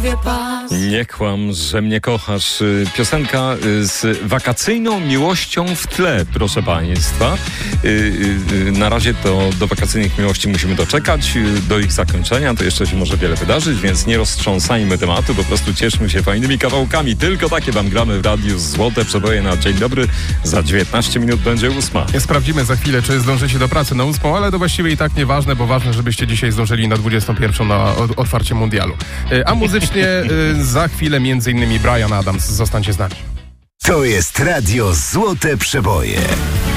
Nie kłam, że mnie kochasz. Piosenka z wakacyjną miłością w tle, proszę państwa. Na razie to do wakacyjnych miłości musimy doczekać. Do ich zakończenia to jeszcze się może wiele wydarzyć, więc nie roztrząsajmy tematu, po prostu cieszmy się fajnymi kawałkami. Tylko takie wam gramy w radiu. Złote przeboje na dzień dobry. Za 19 minut będzie 8. Sprawdzimy za chwilę, czy zdążycie do pracy na 8, ale to właściwie i tak nieważne, bo ważne, żebyście dzisiaj zdążyli na 21 na otwarcie mundialu. A muzycznie za chwilę m.in. Bryan Adams. Zostańcie z nami. To jest radio Złote Przeboje.